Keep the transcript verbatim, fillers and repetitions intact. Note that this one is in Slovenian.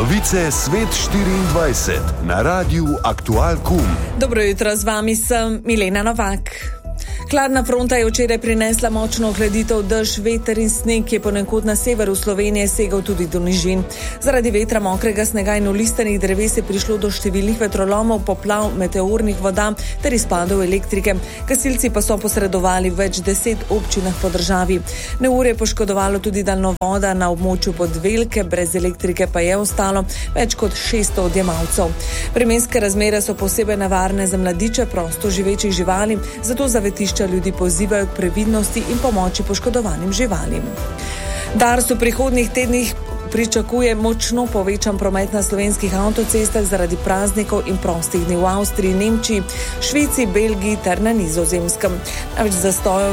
Novice Svet štiriindvajset na Radiu Aktual Kum. Dobro jutro, z vami sem Milena Novak. Hladna fronta je včeraj prinesla močno ohladitev, dež, veter in sneg, ki je ponekod na severu Slovenije segal tudi do nižin. Zaradi vetra, mokrega snega in olistanih dreves je prišlo do številnih vetrolomov, poplav, meteornih voda ter izpadov elektrike. Gasilci pa so posredovali v več deset občinah po državi. Neurje je poškodovalo tudi daljnovoda na območju Podvelke, brez elektrike pa je ostalo več kot šeststo odjemalcev. Vremenske razmere so posebej nevarne za mladiče prosto živečih živali, zato zavetišča ljudi pozivajo k previdnosti in pomoči poškodovanim živalim. Dars v prihodnjih tednih pričakuje močno povečan promet na slovenskih avtocestah zaradi praznikov in prostih dni v Avstriji, Nemčiji, Švici, Belgiji ter na Nizozemskem. Največ zastojev